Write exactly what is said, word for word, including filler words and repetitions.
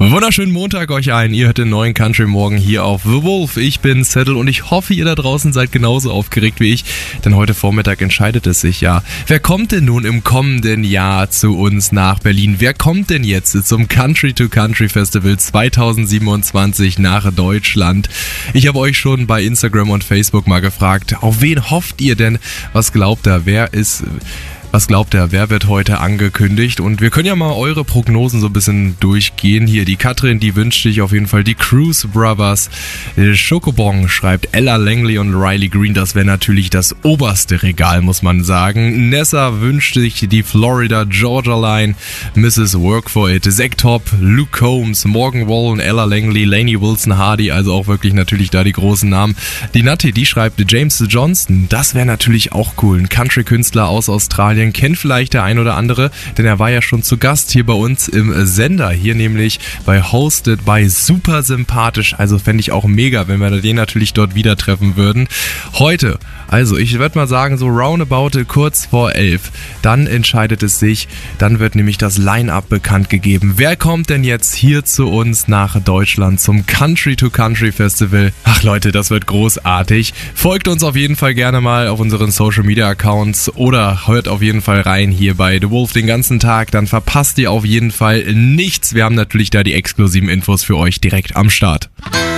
Wunderschönen Montag euch allen. Ihr hört den neuen Country Morgen hier auf The Wolf. Ich bin Settle und ich hoffe, ihr da draußen seid genauso aufgeregt wie ich, denn heute Vormittag entscheidet es sich ja. Wer kommt denn nun im kommenden Jahr zu uns nach Berlin? Wer kommt denn jetzt zum Country to Country Festival zwanzig siebenundzwanzig nach Deutschland? Ich habe euch schon bei Instagram und Facebook mal gefragt, auf wen hofft ihr denn? Was glaubt ihr? Wer ist... Was glaubt ihr, wer wird heute angekündigt? Und wir können ja mal eure Prognosen so ein bisschen durchgehen. Hier, die Katrin, die wünscht sich auf jeden Fall die Cruise Brothers. Schokobong schreibt Ella Langley und Riley Green. Das wäre natürlich das oberste Regal, muss man sagen. Nessa wünscht sich die Florida Georgia Line. Missus Work for It. Zack Top, Luke Combs, Morgan Wallen, Ella Langley, Lainey Wilson Hardy. Also auch wirklich natürlich da die großen Namen. Die Natti, die schreibt James Johnston. Das wäre natürlich auch cool. Ein Country-Künstler aus Australien. Kennt vielleicht der ein oder andere, denn er war ja schon zu Gast hier bei uns im Sender, hier nämlich bei Hosted by Super Sympathisch, also fände ich auch mega, wenn wir den natürlich dort wieder treffen würden. Heute, also ich würde mal sagen, so roundabout kurz vor elf, dann entscheidet es sich, dann wird nämlich das Line-Up bekannt gegeben. Wer kommt denn jetzt hier zu uns nach Deutschland zum Country to Country Festival? Ach Leute, das wird großartig. Folgt uns auf jeden Fall gerne mal auf unseren Social Media Accounts oder hört auf jeden Fall rein hier bei The Wolf den ganzen Tag, dann verpasst ihr auf jeden Fall nichts. Wir haben natürlich da die exklusiven Infos für euch direkt am Start.